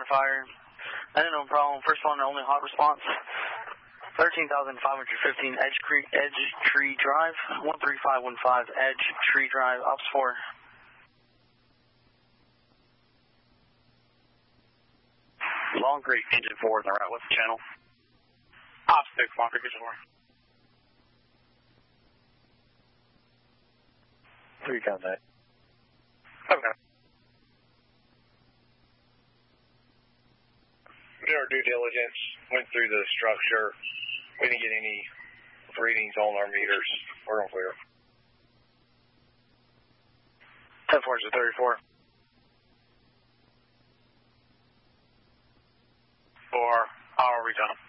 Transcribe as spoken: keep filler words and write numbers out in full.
fire. I didn't know a problem. First one, only hot response. thirteen thousand five hundred fifteen Edge, Creek, Edge Tree Drive. one three five one five Edge Tree Drive, Ops four. Long Creek, engine four on the right. What's the channel? Ops six, Long Creek, engine four. Three contact. Okay. We did our due diligence, went through the structure. We didn't get any readings on our meters. We're on clear. ten four to thirty-four. For our return.